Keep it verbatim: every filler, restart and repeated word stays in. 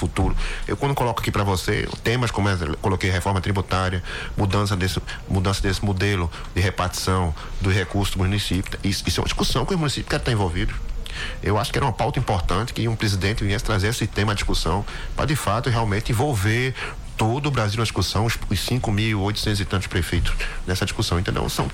futuro. Eu, quando coloco aqui para você temas como eu coloquei reforma tributária, mudança desse, mudança desse modelo de repartição dos recursos do município, isso, isso é uma discussão que o município quer estar envolvido. Eu acho que era uma pauta importante que um presidente viesse trazer esse tema à discussão para, de fato, realmente envolver todo o Brasil na discussão, os, os cinco mil e oitocentos e tantos prefeitos nessa discussão, entendeu? São